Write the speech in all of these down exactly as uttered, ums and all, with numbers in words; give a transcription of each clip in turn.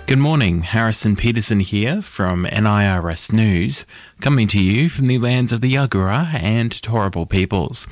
Good morning, Harrison Peterson here from N I R S News, coming to you from the lands of the Yagara and Turrbal peoples.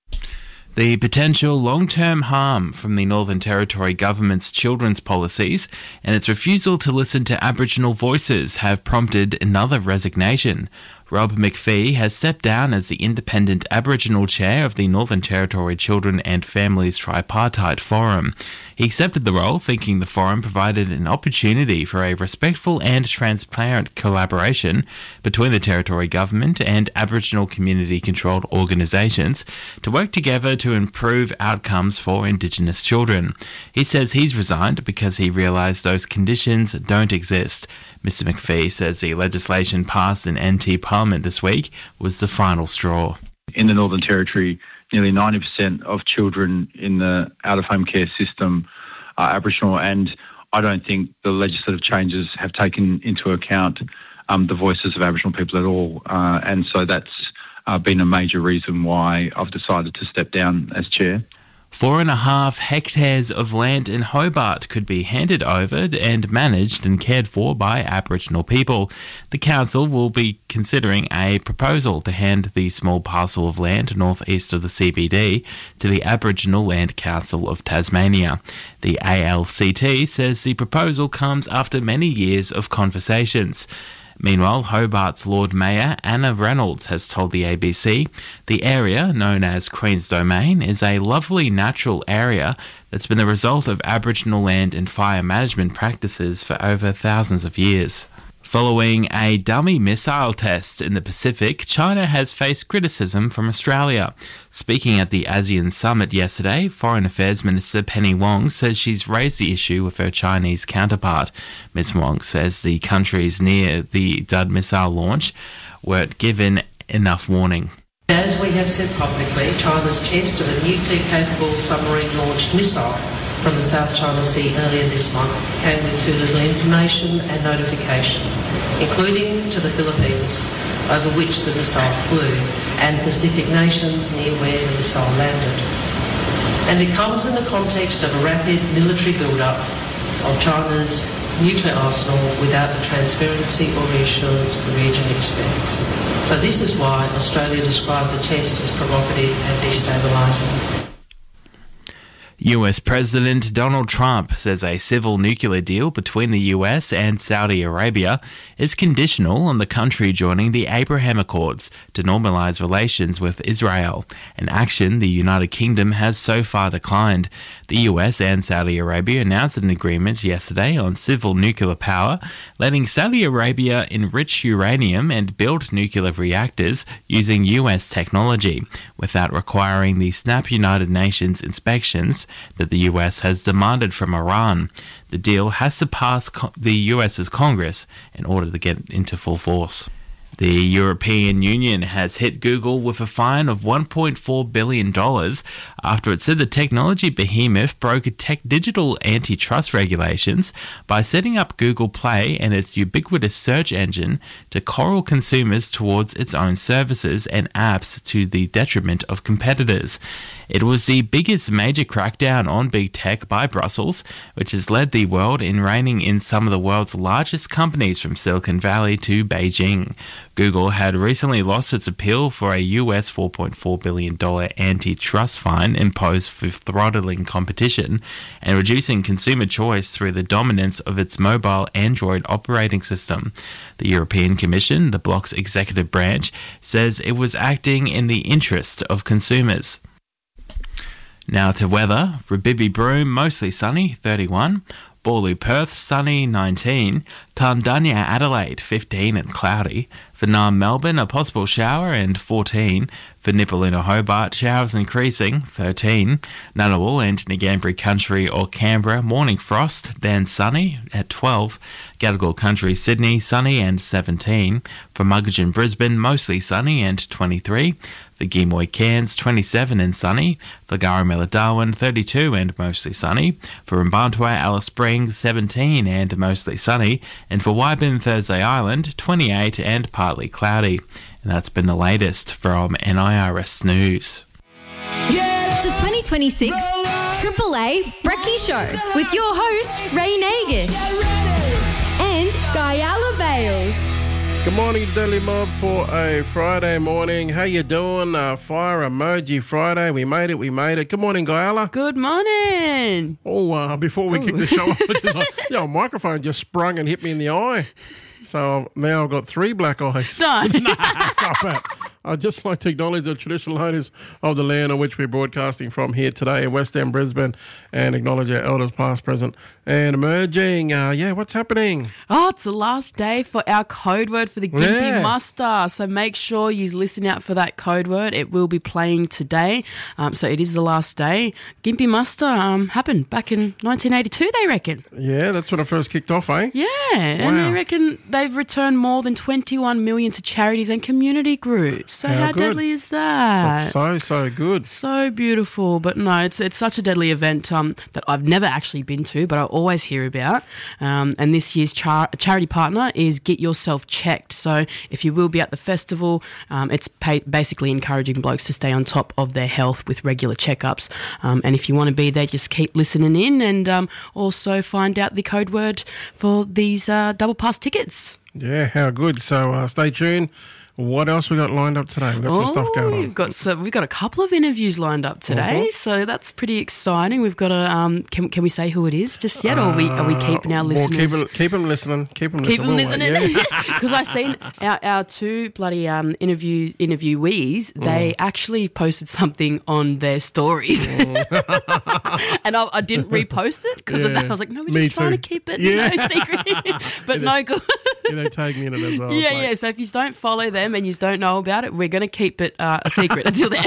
The potential long-term harm from the Northern Territory government's children's policies and its refusal to listen to Aboriginal voices have prompted another resignation. Rob McPhee has stepped down as the independent Aboriginal chair of the Northern Territory Children and Families Tripartite Forum. He accepted the role, thinking the forum provided an opportunity for a respectful and transparent collaboration between the Territory Government and Aboriginal community-controlled organisations to work together to improve outcomes for Indigenous children. He says he's resigned because he realised those conditions don't exist. Mister McPhee says the legislation passed in N T Parliament this week was the final straw. In the Northern Territory, nearly ninety percent of children in the out-of-home care system are Aboriginal, and I don't think the legislative changes have taken into account um, the voices of Aboriginal people at all, uh, and so that's uh, been a major reason why I've decided to step down as chair. Four and a half hectares of land in Hobart could be handed over and managed and cared for by Aboriginal people. The council will be considering a proposal to hand the small parcel of land northeast of the C B D to the Aboriginal Land Council of Tasmania. The A L C T says the proposal comes after many years of conversations. Meanwhile, Hobart's Lord Mayor Anna Reynolds has told the A B C the area, known as Queen's Domain, is a lovely natural area that's been the result of Aboriginal land and fire management practices for over thousands of years. Following a dummy missile test in the Pacific, China has faced criticism from Australia. Speaking at the ASEAN summit yesterday, Foreign Affairs Minister Penny Wong says she's raised the issue with her Chinese counterpart. Miz Wong says the countries near the Dud missile launch weren't given enough warning. As we have said publicly, China's test of a nuclear-capable submarine-launched missile from the South China Sea earlier this month came with too little information and notification, including to the Philippines, over which the missile flew, and Pacific nations near where the missile landed. And it comes in the context of a rapid military build-up of China's nuclear arsenal without the transparency or reassurance the region expects. So this is why Australia described the test as provocative and destabilising. U S President Donald Trump says a civil nuclear deal between the U S and Saudi Arabia is conditional on the country joining the Abraham Accords to normalise relations with Israel, an action the United Kingdom has so far declined. The U S and Saudi Arabia announced an agreement yesterday on civil nuclear power, letting Saudi Arabia enrich uranium and build nuclear reactors using U S technology, without requiring the SNAP United Nations inspections that the U S has demanded from Iran. The deal has to pass co- the US's Congress in order to get into full force. The European Union has hit Google with a fine of one point four billion dollars after it said the technology behemoth broke tech digital antitrust regulations by setting up Google Play and its ubiquitous search engine to coral consumers towards its own services and apps to the detriment of competitors. It was the biggest major crackdown on big tech by Brussels, which has led the world in reining in some of the world's largest companies from Silicon Valley to Beijing. Google had recently lost its appeal for a U S four point four billion dollars antitrust fine imposed for throttling competition and reducing consumer choice through the dominance of its mobile Android operating system. The European Commission, the bloc's executive branch, says it was acting in the interest of consumers. Now to weather. Rabibi Broome, mostly sunny, thirty-one. Borlu Perth, sunny, nineteen. Tandanya Adelaide, fifteen and cloudy. For Naarm Melbourne, a possible shower and fourteen. For Nipaluna Hobart, showers increasing, thirteen. Ngunnawal and Ngambri Country or Canberra, morning frost, then sunny at twelve. Gadigal Country Sydney, sunny and seventeen. For Muggeridge Brisbane, mostly sunny and twenty-three. For Gimoy Cairns, twenty-seven and sunny. For Garamilla Darwin, thirty-two and mostly sunny. For Mbantua Alice Springs, seventeen and mostly sunny. And for Wyburn Thursday Island, twenty-eight and partly cloudy. And that's been the latest from N I R S News. The twenty twenty-six Triple A Brekkie Show with your host, Ray Nagus. Good morning, Deadly Mob, for a Friday morning. How you doing? Uh, Fire Emoji Friday. We made it, we made it. Good morning, Guyala. Good morning. Oh, uh, before we Ooh. kick the show off, just like, you know, microphone just sprung and hit me in the eye. So now I've got three black eyes. No. Stop it. I'd just like to acknowledge the traditional owners of the land on which we're broadcasting from here today in West End, Brisbane, and acknowledge our elders past, present, and emerging. Uh, yeah, what's happening? Oh, it's the last day for our code word for the Gympie Yeah. Muster. So make sure you listen out for that code word. It will be playing today. Um, so it is the last day. Gympie Muster um, happened back in nineteen eighty-two, they reckon. Yeah, that's when it first kicked off, eh? Yeah, and Wow. they reckon they've returned more than twenty-one million to charities and community groups. So How how, good. deadly is that? That's so, so good. So beautiful, but no, it's it's such a deadly event um, that I've never actually been to, but I always hear about. Um, and this year's char- charity partner is Get Yourself Checked. So if you will be at the festival, um, it's pay- basically encouraging blokes to stay on top of their health with regular checkups. Um, and if you want to be there, just keep listening in and um, also find out the code word for these uh, double pass tickets. Yeah, how good. So uh, stay tuned. What else we got lined up today? We've got some stuff going on. We've got some, we've got a couple of interviews lined up today, Mhm. so that's pretty exciting. We've got a um, can can we say who it is just yet, or are we are we keeping our Uh, listeners? Well, keep, it, keep them listening. Keep them Keep listening. them We'll wait, listening yeah. because I seen our, our two bloody um, interview interviewees. Mm. They actually posted something on their stories, and I, I didn't repost it because of Yeah. that. I was like, no, we're Me just trying to too. keep it Yeah. you know, secret, but no good. Yeah, they tag me in it as well. Yeah, It's like- yeah. So if you don't follow them and you don't know about it, we're going to keep it uh, a secret until then.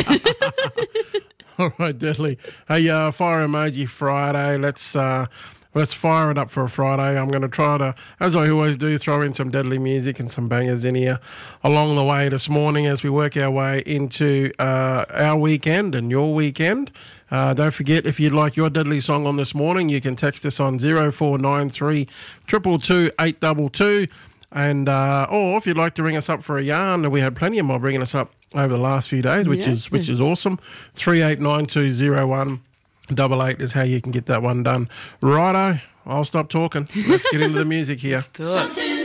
All right, deadly. Hey, uh, Fire Emoji Friday. Let's uh, let's fire it up for a Friday. I'm going to try to, as I always do, throw in some deadly music and some bangers in here along the way this morning as we work our way into uh, our weekend and your weekend. Uh, don't forget, if you'd like your deadly song on this morning, you can text us on zero four nine three two two two eight two two. And uh, or if you'd like to ring us up for a yarn, we had plenty of mob ringing us up over the last few days, which Yeah. is which is awesome. Three eight nine two zero one double eight is how you can get that one done. Righto, I'll stop talking. Let's get into the music here. Do it.